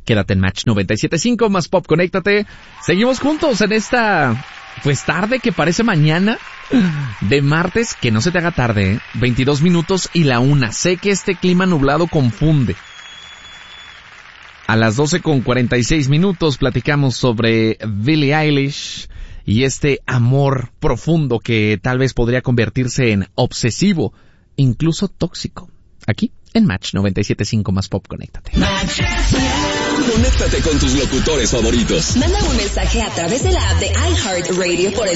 Quédate en Match 97.5, más pop, conéctate. Seguimos juntos en esta, pues tarde que parece mañana, de martes, que no se te haga tarde, 22 minutos y la 1. Sé que este clima nublado confunde. A las 12:46 platicamos sobre Billie Eilish y este amor profundo que tal vez podría convertirse en obsesivo, incluso tóxico. Aquí en Match 97.5, más pop, conéctate. Conéctate con tus locutores favoritos. Manda un mensaje a través de la app de iHeartRadio por el